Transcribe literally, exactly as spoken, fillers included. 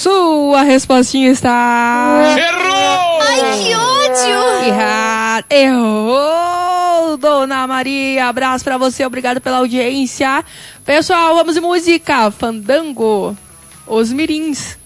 Sua respostinha está... Errou! Ai, que ódio! Errado. Errou, Dona Maria. Abraço pra você, obrigado pela audiência. Pessoal, vamos de música. Fandango, Os Mirins.